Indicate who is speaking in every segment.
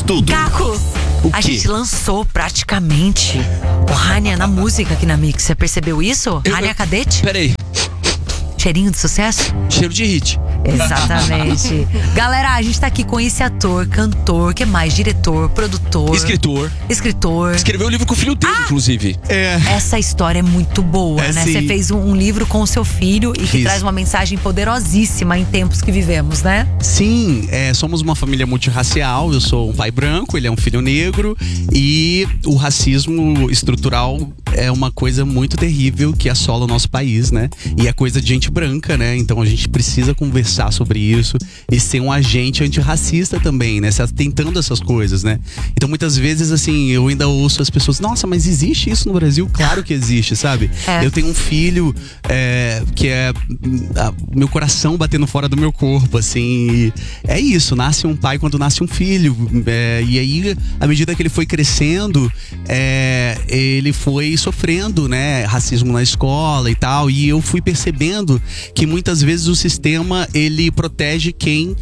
Speaker 1: tudo.
Speaker 2: Caco, a gente lançou praticamente o Rania na música aqui na Mix. Você percebeu isso? Rania Cadete?
Speaker 3: Peraí,
Speaker 2: Cheirinho de sucesso?
Speaker 3: cheiro de hit.
Speaker 2: Exatamente. Galera, a gente tá aqui com esse ator, cantor, que mais? Diretor, produtor,
Speaker 3: Escritor. Escreveu um livro com o filho dele, inclusive.
Speaker 2: Essa história é muito boa, né?
Speaker 1: sim.
Speaker 2: Você fez um livro com o seu filho e que
Speaker 1: Fiz.
Speaker 2: traz uma mensagem poderosíssima em tempos que vivemos, né?
Speaker 1: Sim, somos uma família multirracial. Eu sou um pai branco, ele é um filho negro. E o racismo estrutural é uma coisa muito terrível que assola o nosso país, né? E é coisa de gente branca, né? Então a gente precisa conversar sobre isso e ser um agente antirracista também, né? Se atentando a essas coisas, né? Então muitas vezes, assim, eu ainda ouço as pessoas: nossa, mas existe isso no Brasil? Claro que existe, sabe? Eu tenho um filho que é meu coração batendo fora do meu corpo, assim. E é isso, nasce um pai quando nasce um filho. E aí, à medida que ele foi crescendo, ele foi sofrendo, né, racismo na escola e tal. E eu fui percebendo que muitas vezes o sistema, ele protege quem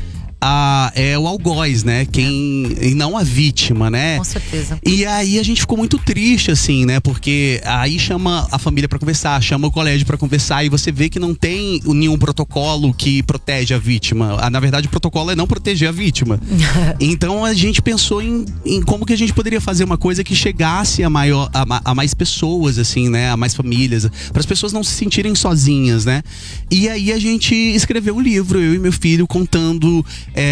Speaker 1: é o algoz, né? E não a vítima, né?
Speaker 2: Com certeza.
Speaker 1: E aí a gente ficou muito triste, assim, né? Porque aí chama a família pra conversar, chama o colégio pra conversar, e você vê que não tem nenhum protocolo que protege a vítima. Na verdade, o protocolo é não proteger a vítima. Então a gente pensou em como que a gente poderia fazer uma coisa que chegasse a mais pessoas, assim, né? A mais famílias, para as pessoas não se sentirem sozinhas, né? E aí a gente escreveu um livro, eu e meu filho, contando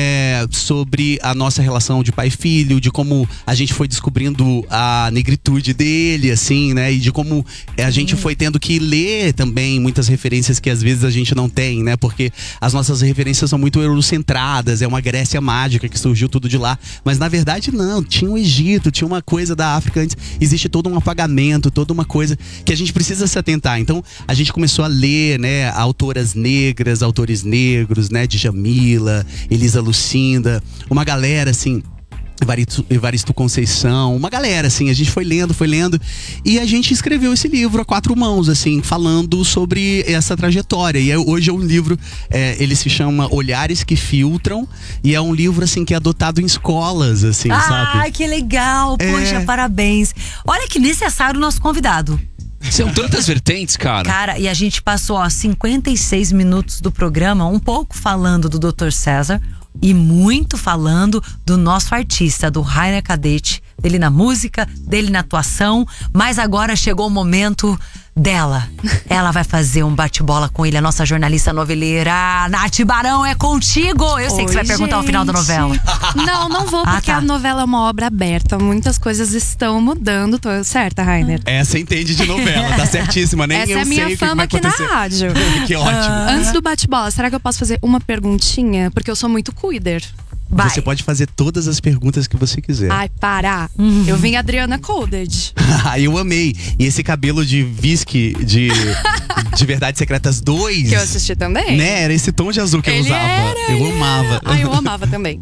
Speaker 1: sobre a nossa relação de pai e filho, de como a gente foi descobrindo a negritude dele, assim, né? E de como a gente foi tendo que ler também muitas referências que às vezes a gente não tem, né? Porque as nossas referências são muito eurocentradas, é uma Grécia mágica que surgiu tudo de lá. Mas na verdade não, tinha o Egito, tinha uma coisa da África antes. Existe todo um apagamento, toda uma coisa que a gente precisa se atentar. Então a gente começou a ler, né, autoras negras, autores negros, né? Djamila, Elisa Lucinda, uma galera assim, Evaristo Conceição, uma galera assim, a gente foi lendo e a gente escreveu esse livro a 4 mãos, assim, falando sobre essa trajetória. E hoje é um livro, ele se chama Olhares que Filtram, e é um livro assim que é adotado em escolas, assim, sabe?
Speaker 2: Ai, que legal, poxa, parabéns. Olha que necessário o nosso convidado.
Speaker 3: São tantas vertentes, cara.
Speaker 2: Cara, e a gente passou 56 minutos do programa, um pouco falando do Dr. César e muito falando do nosso artista, do Rania Cadete, dele na música, dele na atuação. Mas agora chegou o momento dela. Ela vai fazer um bate-bola com ele, a nossa jornalista noveleira. Nath Barão, é contigo! Eu sei que você vai perguntar o final da novela.
Speaker 4: Não vou, porque a novela é uma obra aberta. Muitas coisas estão mudando. Tô certa, Rainer?
Speaker 1: Você entende de novela, tá certíssima. Nem
Speaker 4: Essa
Speaker 1: eu
Speaker 4: é a minha
Speaker 1: sei
Speaker 4: fama
Speaker 1: o que vai
Speaker 4: aqui
Speaker 1: acontecer.
Speaker 4: na rádio.
Speaker 1: Que ótimo.
Speaker 4: Antes do bate-bola, será que eu posso fazer uma perguntinha? Porque eu sou muito cuider.
Speaker 2: Vai.
Speaker 1: Você pode fazer todas as perguntas que você quiser.
Speaker 4: Ai, para. Eu vim Adriana Coded.
Speaker 1: Eu amei. E esse cabelo de whisky de Verdades Secretas 2.
Speaker 4: Que eu assisti também.
Speaker 1: Né? Era esse tom de azul que eu usava. Eu amava.
Speaker 4: Ai, eu amava também.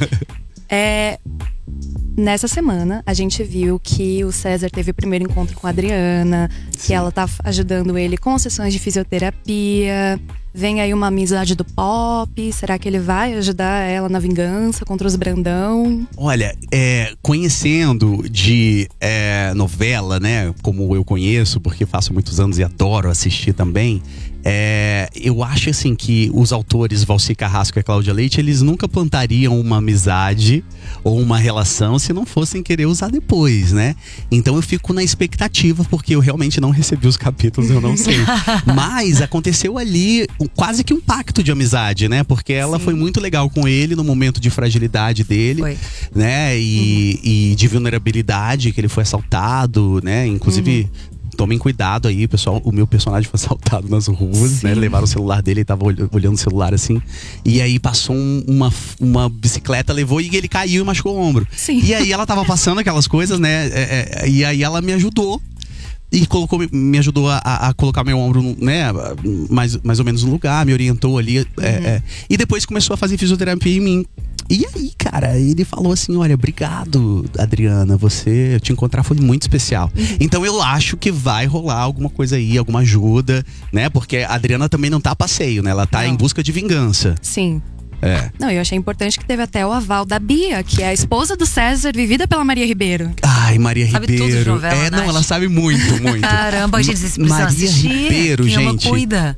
Speaker 4: Nessa semana, a gente viu que o César teve o primeiro encontro com a Adriana. Que ela tá ajudando ele com sessões de fisioterapia. Vem aí uma amizade do pop. Será que ele vai ajudar ela na vingança contra os Brandão?
Speaker 1: Olha, conhecendo de novela, né? Como eu conheço, porque faço muitos anos e adoro assistir também. Eu acho assim que os autores Valci Carrasco e Cláudia Leite, eles nunca plantariam uma amizade ou uma relação se não fossem querer usar depois, né? Então eu fico na expectativa, porque eu realmente não recebi os capítulos, eu não sei. Mas aconteceu ali quase que um pacto de amizade, né? Porque ela foi muito legal com ele no momento de fragilidade dele, né? E de vulnerabilidade, que ele foi assaltado, né? Inclusive, tomem cuidado aí, pessoal. O meu personagem foi assaltado nas ruas, né? Levaram o celular dele, ele tava olhando o celular assim. E aí passou uma bicicleta, levou e ele caiu e machucou o ombro.
Speaker 4: Sim.
Speaker 1: E aí ela tava passando aquelas coisas, né? E aí ela me ajudou. E me ajudou a colocar meu ombro, né, mais ou menos no lugar, me orientou ali. E depois começou a fazer fisioterapia em mim. E aí, cara, ele falou assim: olha, obrigado, Adriana, te encontrar foi muito especial. Então eu acho que vai rolar alguma coisa aí, alguma ajuda, né? Porque a Adriana também não tá a passeio, né? Ela tá em busca de vingança.
Speaker 4: Sim. Não, eu achei importante que teve até o aval da Bia, que é a esposa do César, vivida pela Maria Ribeiro.
Speaker 1: Ai, Maria
Speaker 2: Sabe tudo de
Speaker 1: Ribeiro.
Speaker 2: novela,
Speaker 1: não,
Speaker 2: Nath.
Speaker 1: ela sabe muito, muito.
Speaker 2: Caramba, gente, vocês precisam
Speaker 1: Maria
Speaker 2: assistir.
Speaker 1: Ribeiro,
Speaker 2: Quem ama
Speaker 1: gente.
Speaker 2: cuida.